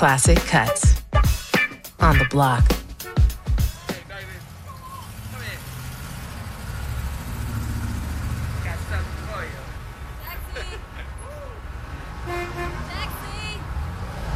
Classic Cuts. On the block. Got something for you.